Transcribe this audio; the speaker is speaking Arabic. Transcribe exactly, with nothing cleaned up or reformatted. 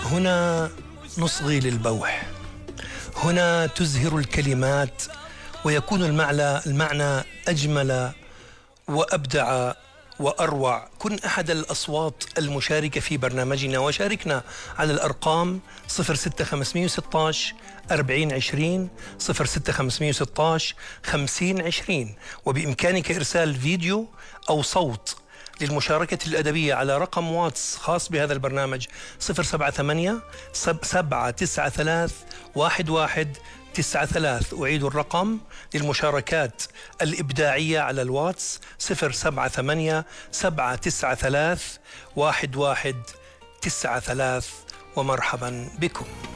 هنا نصغي للبوح، هنا تزهر الكلمات ويكون المعنى المعنى أجمل وأبدع وأروع. كن أحد الأصوات المشاركة في برنامجنا وشاركنا على الأرقام صفر ستة خمسمئة وستة عشر أربعين عشرين صفر ستة خمسمئة وستة عشر خمسين عشرين، وبإمكانك إرسال فيديو أو صوت للمشاركة الأدبية على رقم واتس خاص بهذا البرنامج صفر سبعة ثمانية سبعة تسعة ثلاثة واحد واحد تسعة ثلاثة. أعيد الرقم للمشاركات الإبداعية على الواتس صفر سبعة ثمانية سبعة تسعة ثلاثة واحد واحد تسعة ثلاثة. ومرحبا بكم.